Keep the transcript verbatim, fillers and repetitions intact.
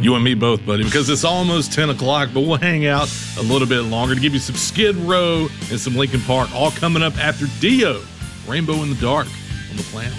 You and me both, buddy, because it's almost ten o'clock, but we'll hang out a little bit longer to give you some Skid Row and some Linkin Park, all coming up after Dio, Rainbow in the Dark on the Planet.